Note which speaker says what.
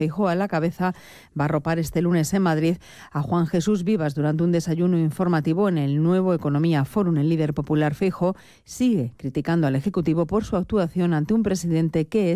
Speaker 1: Feijóo a la cabeza va a arropar este lunes en Madrid a Juan Jesús Vivas durante un desayuno informativo en el Nuevo Economía Forum. El líder popular Feijóo sigue criticando al Ejecutivo por su actuación ante un presidente que es